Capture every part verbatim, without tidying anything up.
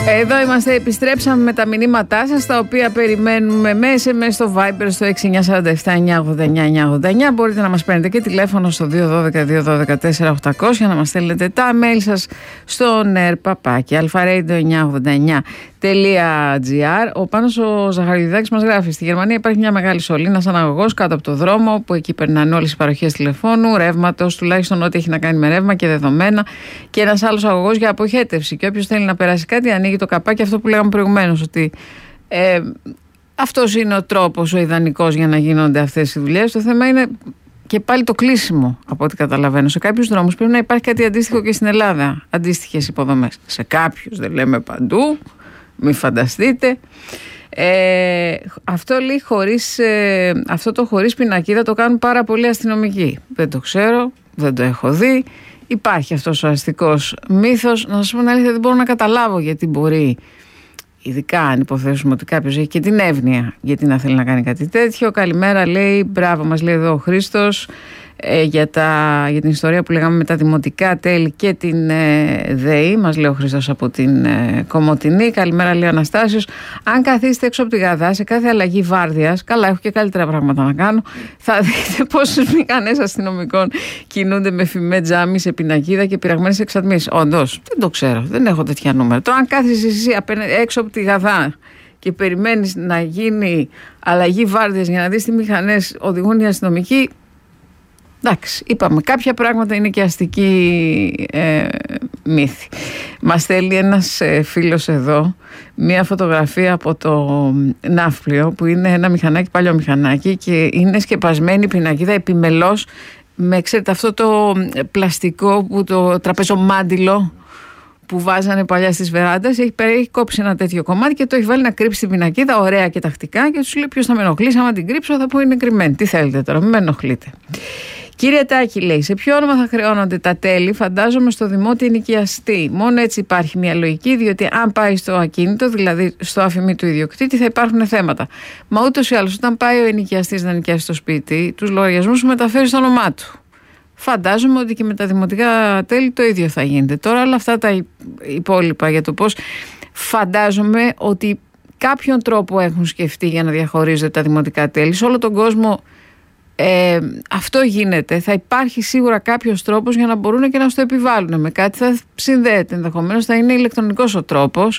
Εδώ είμαστε, επιστρέψαμε με τα μηνύματά σας, τα οποία περιμένουμε με ες εμ ες στο Viber στο έξι εννιά τέσσερα επτά εννιά ογδόντα εννιά εννιά ογδόντα εννιά. Μπορείτε να μας παίρνετε και τηλέφωνο στο δύο ένα δύο δύο ένα δύο τέσσερα οκτακόσια, να μας στέλνετε τα mail σας στο νερπαπάκι αλφαρέιντο εννιακόσια ογδόντα εννιά τελεία τζι άρ. Ο Πάνος ο Ζαχαριουδάκης μας γράφει: στη Γερμανία υπάρχει μια μεγάλη σωλήνα σαν αγωγός κάτω από το δρόμο, που εκεί περνάνε όλες οι παροχές τηλεφώνου, ρεύματος, τουλάχιστον ό,τι έχει να κάνει με ρεύμα και δεδομένα, και ένας άλλος αγωγός για αποχέτευση. Και όποιος θέλει να περάσει κάτι, ανοίγει το καπάκι, αυτό που λέγαμε προηγουμένως, ότι ε, αυτός είναι ο τρόπος ο ιδανικός για να γίνονται αυτές οι δουλειές. Το θέμα είναι και πάλι το κλείσιμο, από ό,τι καταλαβαίνω. Σε κάποιους δρόμους πρέπει να υπάρχει κάτι αντίστοιχο και στην Ελλάδα, αντίστοιχες υποδομές. Σε κάποιους, δεν λέμε παντού, μην φανταστείτε. Ε, αυτό, λέει, χωρίς, ε, αυτό το χωρίς πινακίδα το κάνουν πάρα πολλοί αστυνομικοί. Δεν το ξέρω, δεν το έχω δει. Υπάρχει αυτός ο αστικός μύθος. Να σας πω την αλήθεια, δεν μπορώ να καταλάβω γιατί μπορεί, ειδικά αν υποθέσουμε ότι κάποιος έχει και την εύνοια, γιατί να θέλει να κάνει κάτι τέτοιο. Καλημέρα, λέει, μπράβο, μας λέει εδώ ο Χρήστος, ε, για, τα, για την ιστορία που λέγαμε με τα δημοτικά τέλη και την ε, ΔΕΗ. Μας λέει ο Χρήστος από την ε, Κομοτηνή. Καλημέρα, λέει ο Αναστάσιος. Αν καθίσετε έξω από τη Γαδά σε κάθε αλλαγή βάρδιας, καλά, έχω και καλύτερα πράγματα να κάνω, θα δείτε πόσες μηχανές αστυνομικών κινούνται με φημέ τζάμι σε πινακίδα και πειραγμένες εξατμίσεις. Όντως, δεν το ξέρω, δεν έχω τέτοια νούμερα. Τώρα, αν κάθεσαι εσύ έξω από τη Γαδά και περιμένεις να γίνει αλλαγή βάρδιας για να δεις τι μηχανές οδηγούν οι αστυνομικοί, εντάξει, είπαμε, κάποια πράγματα είναι και αστική ε, μύθη. Μας στέλνει ένας ε, φίλος εδώ μία φωτογραφία από το ναύπλιο, που είναι ένα μηχανάκι, παλιό μηχανάκι, και είναι σκεπασμένη πινακίδα επιμελώς με, ξέρετε, αυτό το πλαστικό, που το τραπεζομάντιλο που βάζανε παλιά στις βεράντες. Έχει, έχει κόψει ένα τέτοιο κομμάτι και το έχει βάλει να κρύψει την πινακίδα, ωραία και τακτικά, και τους λέει: ποιος θα με ενοχλήσει, άμα την κρύψω θα πω είναι κρυμμένη. Τι θέλετε τώρα, μην με ενοχλείτε. Κύριε Τάκη, λέει, σε ποιο όνομα θα χρεώνονται τα τέλη? Φαντάζομαι στο δημότιο ενοικιαστή. Μόνο έτσι υπάρχει μια λογική, διότι αν πάει στο ακίνητο, δηλαδή στο αφημί του ιδιοκτήτη, θα υπάρχουν θέματα. Μα ούτως ή άλλως, όταν πάει ο ενοικιαστής να νοικιάσει το σπίτι, τους λογαριασμούς σου μεταφέρει στο όνομά του. Φαντάζομαι ότι και με τα δημοτικά τέλη το ίδιο θα γίνεται. Τώρα όλα αυτά τα υπόλοιπα για το πώς, φαντάζομαι ότι κάποιον τρόπο έχουν σκεφτεί για να διαχωρίζονται τα δημοτικά τέλη. Σε όλο τον κόσμο ε, αυτό γίνεται. Θα υπάρχει σίγουρα κάποιος τρόπος για να μπορούν και να στο επιβάλλουν. Με κάτι θα συνδέεται. Ενδεχομένως θα είναι ηλεκτρονικός ο τρόπος.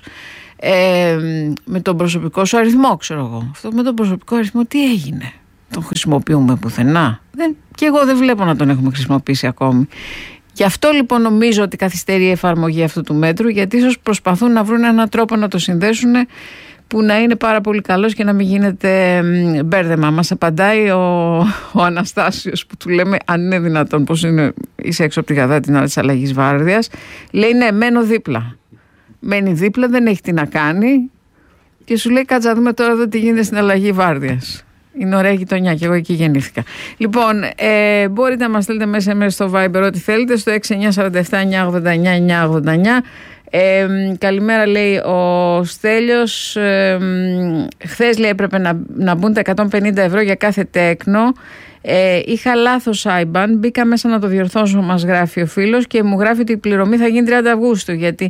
Ε, με τον προσωπικό σου αριθμό, ξέρω εγώ. Αυτό με τον προσωπικό αριθμό τι έγινε? Τον χρησιμοποιούμε πουθενά? Δεν, και εγώ δεν βλέπω να τον έχουμε χρησιμοποιήσει ακόμη. Γι' αυτό λοιπόν νομίζω ότι καθυστερεί η εφαρμογή αυτού του μέτρου, γιατί ίσως προσπαθούν να βρουν έναν τρόπο να το συνδέσουν που να είναι πάρα πολύ καλός και να μην γίνεται μπέρδεμα. Μας απαντάει ο, ο Αναστάσιος, που του λέμε αν είναι δυνατόν, πώς είναι, είσαι έξω από τη Γαδά την ώρα της αλλαγής βάρδιας. Λέει ναι, μένω δίπλα. Μένει δίπλα, δεν έχει τι να κάνει και σου λέει κάτσα δούμε τώρα εδώ τι γίνεται στην αλλαγή βάρδιας. Είναι ωραία γειτονιά και εγώ εκεί γεννήθηκα. Λοιπόν, ε, μπορείτε να μας στείλετε μέσα μέσα στο Viber ό,τι θέλετε στο έξι εννιά τέσσερα επτά εννιά ογδόντα εννιά εννιά ογδόντα εννιά. Ε, καλημέρα, λέει ο Στέλιος. Ε, χθες, λέει, έπρεπε να, να μπουν τα εκατόν πενήντα ευρώ για κάθε τέκνο. Ε, είχα λάθος άιμπαν, μπήκα μέσα να το διορθώσω, μας γράφει ο φίλος, και μου γράφει ότι η πληρωμή θα γίνει τριάντα Αυγούστου. Γιατί,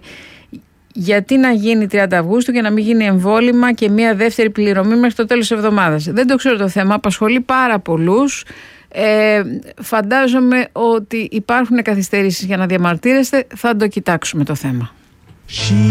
γιατί να γίνει τριάντα Αυγούστου και να μην γίνει εμβόλυμα και μια δεύτερη πληρωμή μέχρι το τέλος της εβδομάδας? Δεν το ξέρω το θέμα, απασχολεί πάρα πολλούς. Ε, φαντάζομαι ότι υπάρχουν καθυστερήσεις για να διαμαρτύρεστε. Θα το κοιτάξουμε το θέμα.